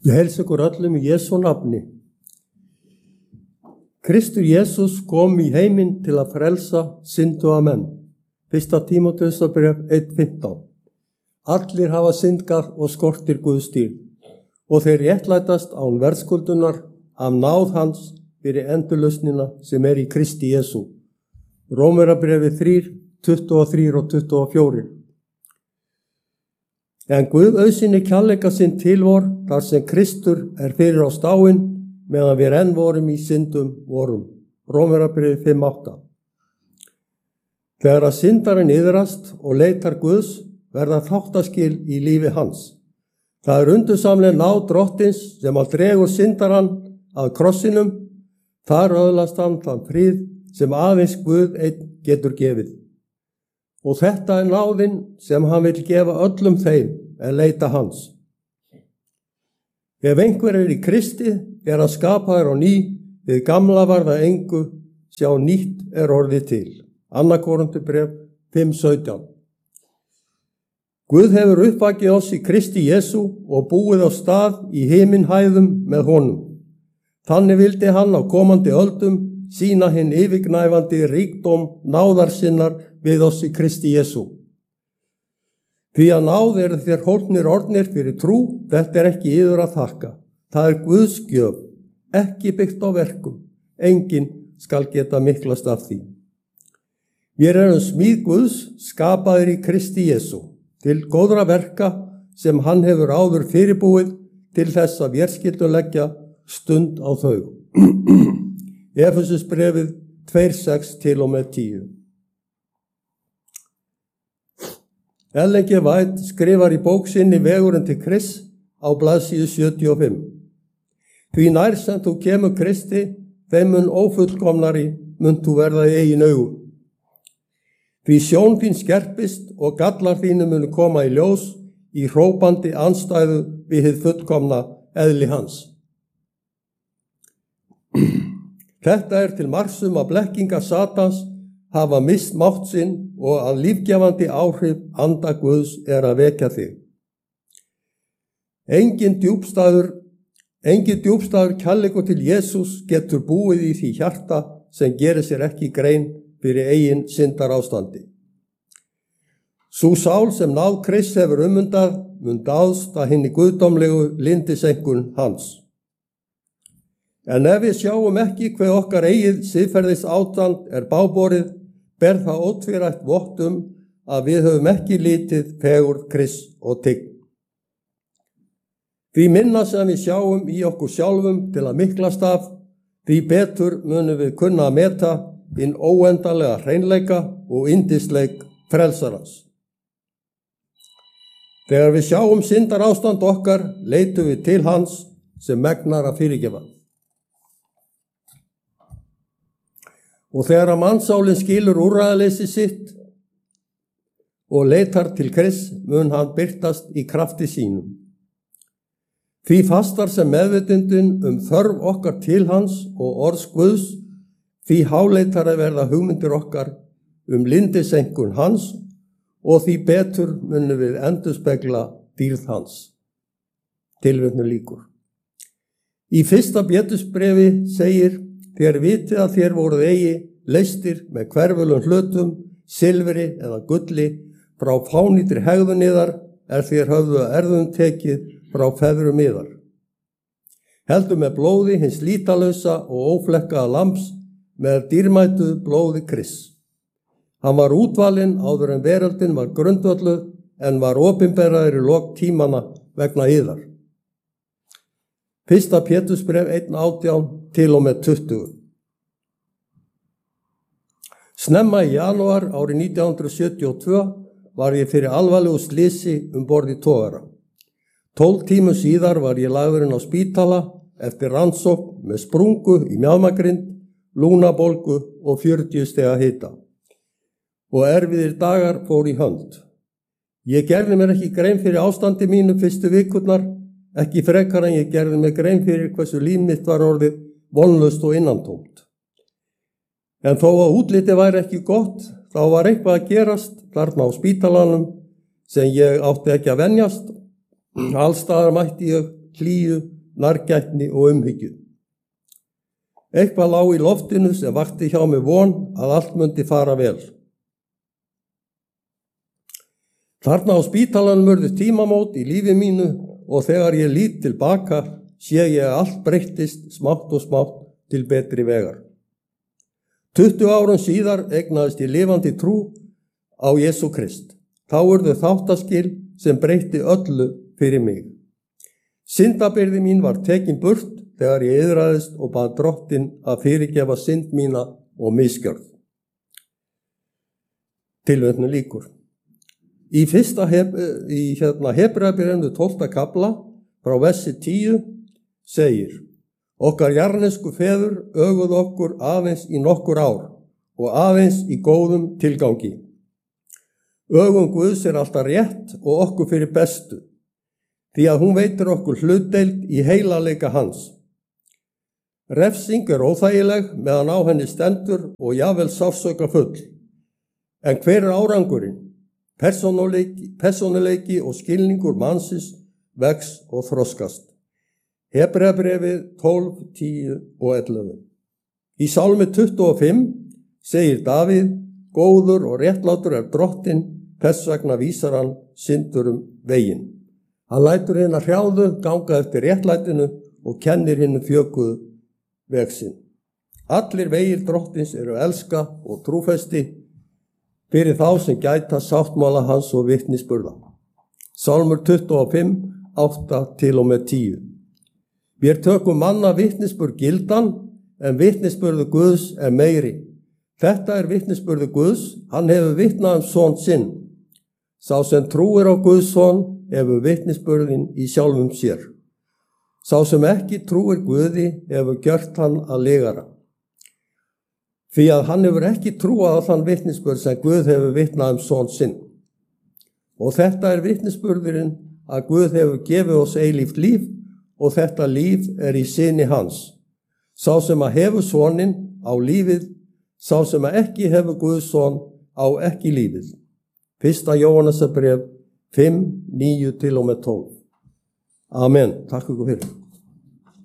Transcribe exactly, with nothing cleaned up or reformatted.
Ég heilsa ykkur öllum í Jesú nafni. Kristur Jesús kom í heiminn til að frelsa synduga menn. Fyrsta Tímóteusarbréf eitt fimmtán. Allir hafa syndgað og skortir Guðs dýrð, og þeir réttlætast án verðskuldunar af náð hans fyrir endurlausnina sem er í Kristi Jesú. Rómverjabréfi þrjú, tuttugu og þrjú og tuttugu og fjögur. En Guð auðsýnir kærleika sinn til vor, þar sem Kristur er fyrir á stáin, meðan við enn vorum í syndum vorum. Rómverjabréfi fimm átta. Þegar að syndarinn iðrast og leitar Guðs, verða þáttaskil í lífi hans. Það er undursamleg náð drottins sem að dregur syndarann að krossinum, þar öðlast hann þann frið sem aðeins Guð einn getur gefið. Og þetta er náðin sem hann vil gefa öllum þeim en leita hans. Ef einhver er í Kristi, er hann skapaður á ný, við gamla var það engu, sjá nýtt er orðið til. Annað Korinthubréf fimm sautján. Guð hefur uppvakið oss í Kristi Jesú og búið á stað í himinhæðum með honum. Þannig vildi hann á komandi öldum sýna hinn yfirgnæfandi ríkdóm náðar sinnar við oss í Kristi Jesú. Því að náð eru þér hólpnir orðnir fyrir trú, þetta er ekki yður að þakka. Það er Guðs gjöf, ekki byggt á verkum. Enginn skal geta miklast af því. Við erum smíð Guðs, skapaðir í Kristi Jesú, til góðra verka sem hann hefur áður fyrirbúið til þess að vér skyldum leggja stund á þau. Efesusbréfið tvö sex til og með tíu. Ellen G. White skrifar í bók sinni Vegurinn til Krists á blaðsíðu sjötíu og fimm. Því nær sem þú kemur Kristi, þeim mun ófullkomnari mun þú verða í eigin augum. Því sjón þín skerpist og gallar þínu munu koma í ljós í hrópandi andstæðu við hið fullkomna eðli hans. Þetta er til marks um að blekkingar Satans hafa mist mátt sinn og að lífgjafandi áhrif anda Guðs er að vekja þig. Engin djúpstæður, engin djúpstæður kærleikur til Jesús getur búið í því hjarta sem gerir sér ekki grein fyrir eigin syndarástandi. Sú sál sem náð Krists hefur umundað mun dáðst að hinni guðdómlegu lindisenkun hans. En ef við sjáum ekki hve okkar eigið siðferðis ástand er báborið, ber það ótvírætt vott um að við höfum ekki litið fegurð Krists og tign. Því minna sem við sjáum í okkur sjálfum til að miklast af, því betur munum við kunna að meta hinn óendanlega hreinleika og yndisleik frelsarans. Þegar við sjáum syndarástand okkar, leitum við til hans sem megnar að fyrirgefa. Og þegar að mannsálinn skilur úrræðaleysi sitt og leitar til Krists, mun hann birtast í krafti sínum. Því fastar sem meðvitundin um þörf okkar til hans og orðs Guðs, því háleitar að verða hugmyndir okkar um lindisenkun hans og því betur munum við endurspegla dýrð hans. Tilvitnun lýkur. Í fyrsta Pétursbréfi segir: Þér vitið að þér voruð eigi leystir með hverfulum hlutum, silfri eða gulli, frá fánýtri hegðun yðar er þér höfðu að erðum tekið frá feðrum yðar. Heldur með blóði hins lítalausa og óflekkaða lambs með dýrmætu blóði Krists. Hann var útvalinn áður en veröldin var grundvölluð en var opinberaður í lok tímana vegna yðar. Fyrsta Pétursbréf eitt átján til og með tuttugu. Snemma í janúar árið nítján hundruð sjötíu og tvö var ég fyrir alvarlegu slysi um borð í togara. Tólf tímum síðar var ég lagðurinn á spítala eftir rannsókn með sprungu í mjaðmagrind, lúnabólgu og fjörutíu stiga hita. Og erfiðir dagar fór í hönd. Ég gerði mér ekki grein fyrir ástandi mínu fyrstu vikurnar, ekki frekar en ég gerði mér grein fyrir hversu líf mitt var orðið vonlaust og innantómt. En þó að útlitið væri ekki gott, þá var eitthvað að gerast þarna á spítalanum sem ég átti ekki að venjast. Allstaðar mætti ég hlýju, nærgætni og umhyggju. Eitthvað lá í loftinu sem vakti hjá mig von að allt mundi fara vel. Þarna á spítalanum urðu tímamót í lífi mínu og þegar ég lít tilbaka sé ég að allt breyttist smátt og smátt til betri vegar. tuttugu árum síðar eignaðist ég lifandi trú á Jesú Krist. Þá urðu þáttaskil sem breytti öllu fyrir mig. Syndabyrði mín var tekin burt þegar ég iðraðist og bað Drottinn að fyrirgefa synd mína og misgjörð. Tilvitnun lýkur. Í fyrsta heb, í hérna Hebreabréfinu tólfta kafla frá versi tíu segir: Okkar jarðnesku feður öguðu okkur aðeins í nokkur ár og aðeins í góðum tilgangi. Ögun Guðs er alltaf rétt og okkur fyrir bestu, því að hún veitir okkur hlutdeild í heilagleika hans. Refsing er óþægileg meðan á henni stendur og jafnvel sársauka full. En hver er árangurinn? Persónuleiki, persónuleiki og skilningur mannsins vex og þroskast. Hebreabréfið tólf, tíu og ellefu. Í Sálmi tuttugu og fimm segir Davíð: Góður og réttlátur er Drottinn, þess vegna vísar hann syndurum veginn. Hann lætur hina hrjáðu ganga eftir réttlætinu og kennir hinu þjökuðu veg sinn. Allir vegir Drottins eru elska og trúfesti fyrir þá sem gæta sáttmála hans og vitnisburða. Sálmur tuttugu og fimm, átta til og með tíu. Vér tökum manna vitnisburð gildan, en vitnisburður Guðs er meiri. Þetta er vitnisburður Guðs, hann hefur vitnað um son sinn. Sá sem trúir á Guðs son hefur vitnisburðin í sjálfum sér. Sá sem ekki trúir Guði hefur gjört hann að lygara. Því að hann hefur ekki trúað á þann vitnisburð sem Guð hefur vitnað um son sinn. Og þetta er vitnisburðurinn að Guð hefur gefið oss eilíft líf og þetta líf er í syni hans. Sá sem að hefur soninn á lífið, sá sem að ekki hefur Guðs son á ekki lífið. Fyrsta Jóhannesarbréf fimm, níu til og með tólf. Amen. Takk ykkur fyrir.